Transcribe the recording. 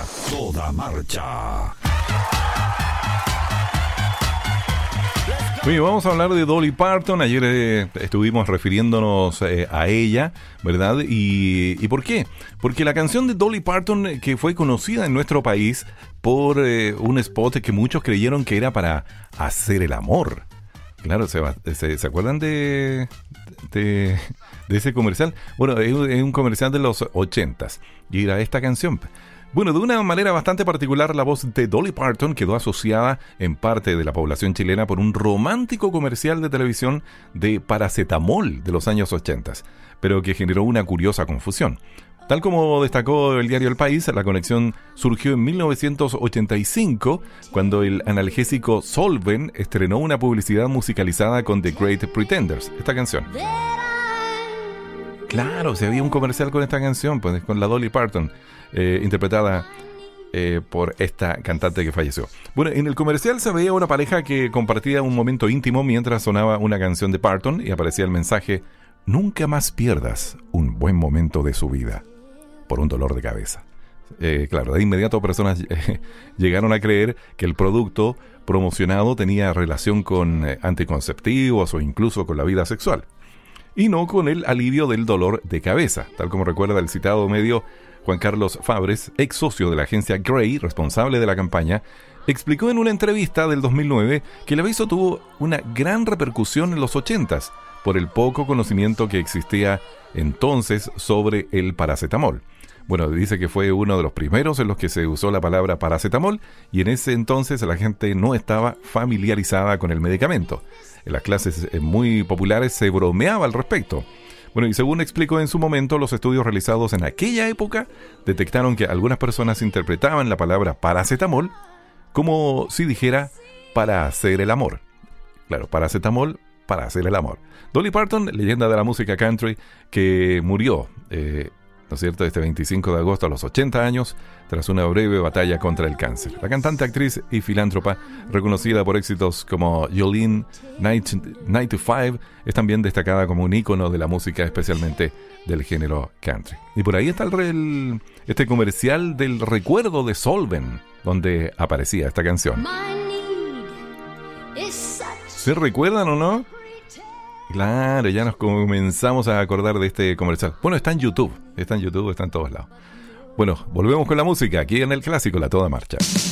toda marcha. Oye, vamos a hablar de Dolly Parton. Ayer estuvimos refiriéndonos a ella, ¿verdad? ¿Y por qué? Porque la canción de Dolly Parton, que fue conocida en nuestro país por un spot que muchos creyeron que era para hacer el amor. Claro, ¿se acuerdan de ese comercial? Bueno, es un comercial de los 80s y era esta canción. Bueno, de una manera bastante particular, la voz de Dolly Parton quedó asociada en parte de la población chilena por un romántico comercial de televisión de paracetamol de los años 80, pero que generó una curiosa confusión. Tal como destacó el diario El País, la conexión surgió en 1985, cuando el analgésico Solven estrenó una publicidad musicalizada con The Great Pretenders, esta canción. Claro, se había un comercial con esta canción, pues, con la Dolly Parton, interpretada por esta cantante que falleció. Bueno, en el comercial se veía una pareja que compartía un momento íntimo mientras sonaba una canción de Parton y aparecía el mensaje: nunca más pierdas un buen momento de su vida por un dolor de cabeza. Claro, de inmediato personas llegaron a creer que el producto promocionado tenía relación con anticonceptivos o incluso con la vida sexual, y no con el alivio del dolor de cabeza, tal como recuerda el citado medio. Juan Carlos Fabres, ex socio de la agencia Grey, responsable de la campaña, explicó en una entrevista del 2009 que el aviso tuvo una gran repercusión en los 80s por el poco conocimiento que existía entonces sobre el paracetamol. Bueno, dice que fue uno de los primeros en los que se usó la palabra paracetamol y en ese entonces la gente no estaba familiarizada con el medicamento. En las clases muy populares se bromeaba al respecto. Bueno, y según explicó en su momento, los estudios realizados en aquella época detectaron que algunas personas interpretaban la palabra paracetamol como si dijera para hacer el amor. Claro, paracetamol para hacer el amor. Dolly Parton, leyenda de la música country, que murió, ¿no es cierto?, este 25 de agosto a los 80 años, tras una breve batalla contra el cáncer. La cantante, actriz y filántropa, reconocida por éxitos como Jolene, 9 to 5, es también destacada como un ícono de la música, especialmente del género country. Y por ahí está este comercial del recuerdo de Solven, donde aparecía esta canción. ¿Se recuerdan o no? Claro, ya nos comenzamos a acordar de este comercial. Bueno, está en YouTube, está en todos lados. Bueno, volvemos con la música aquí en el clásico La Toda Marcha.